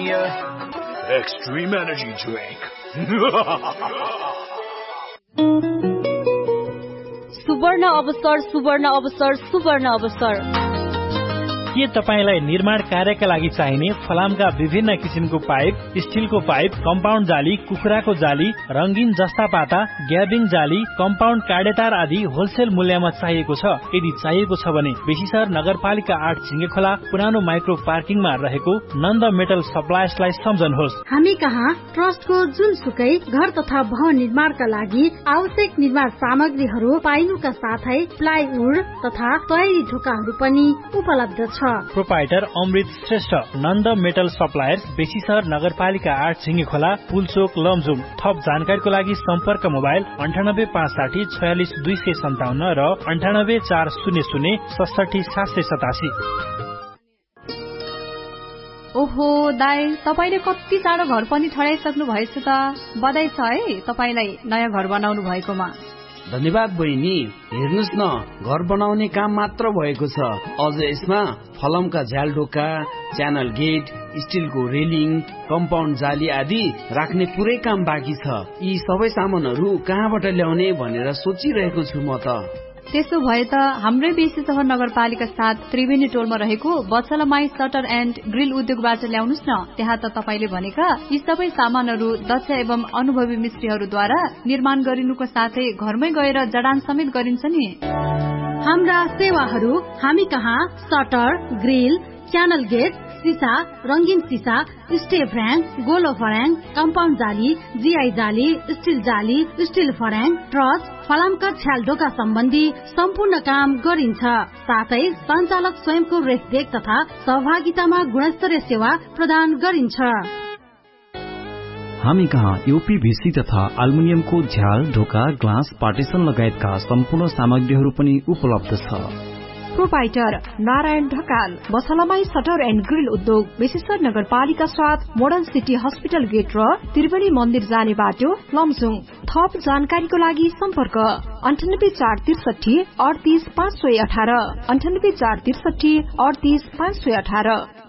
Premier Extreme Energy Drink. सुवर्ण अवसर सुवर्ण अवसर सुवर्ण अवसर। के तपाईलाई निर्माण कार्यका लागि चाहिने फलामका विभिन्न किसिमको पाइप, स्टिलको पाइप, कम्पाउन्ड जाली, कुखुराको जाली, रंगीन जस्ता पाता, ग्याबिङ जाली, कम्पाउन्ड काडेतार आदि होलसेल मूल्यमा चाहिएको छ? यदि चाहिएको छ भने बेसीसर नगरपालिका 8 छिङ्गेखोला पुरानो माइक्रो पार्किङमा रहेको नन्द मेटल सप्लायर्सलाई सम्झनुहोस्। हामी कहाँ ट्रस्टको जुनसुकै घर तथा भवन निर्माणका लागि आवश्यक निर्माण सामग्रीहरू पाइनुका साथै प्लाइवुड तथा तयारी ढोकाहरू पनि उपलब्ध छ। प्रोपाइटर अमृत श्रेष्ठ, नन्द मेटल सप्लायर्स, बेसीसर नगरपालिका 8 छिङ्गेखोला, पुलचोक, लमजुङ। थप जानकारीको लागि सम्पर्क मोबाइल 9856 46 257 र 98 400 67 787। ओहो दाइ, तपाईले कति चाँडो घर पनि ठडाइसक्नु भएछ त। बधाई छ है तपाईलाई नयाँ घर बनाउनु भएकोमा। धन्यवाद बहिनी। हेर्नुस् न, घर बनाउने काम मात्र भएको छ, अझ यसमा फलमका झ्यालढोका, च्यानल गेट, स्टिलको रेलिङ, कम्पाउन्ड जाली आदि राख्ने पुरै काम बाँकी छ। यी सबै सामानहरू कहाँबाट ल्याउने भनेर सोचिरहेको छु म त। त्यसो भए त हाम्रै बेसी सहर नगरपालिका 7 त्रिवेणी टोलमा रहेको बचलामाई सटर एन्ड ग्रिल उद्योगबाट ल्याउनुस् न। त्यहाँ त तपाईले भनेका यी सबै सामानहरू दक्ष एवं अनुभवी मिस्त्रीहरूद्वारा निर्माण गरिनुको साथै घरमै गएर जडान समेत गरिन्छ नि। हाम्रा सेवाहरू हामी कहाँ सटर, ग्रिल, च्यानल गेट, सीसा, रंगीन सीसा, स्टेप र्याङ्क, गोलो फर्याङ, कम्पाउन्ड जाली, जीआई जाली, स्टिल जाली, स्टिल फर्याङ, ट्रस, फलामका छ्यालढोका सम्बन्धी सम्पूर्ण काम गरिन्छ। साथै सञ्चालक स्वयंको रेखदेख तथा सहभागितामा गुणस्तरीय सेवा प्रदान गरिन्छ। हामी कहाँ यूपीभीसी तथा एल्युमिनियमको झ्याल, ढोका, ग्लास, पार्टिसन लगायतका सम्पूर्ण सामग्रीहरू पनि उपलब्ध छ। Proprietor Narayan Dhakal, बसलामाई shutter and grill उद्योग, बेसीसर नगरपालिका 7 मोडर्न सिटी हस्पिटल गेट र त्रिवेणी मन्दिर जाने बाटो, लमजुङ। थप जानकारीको लागि सम्पर्क 98 463 38 518, 98 463 38 518।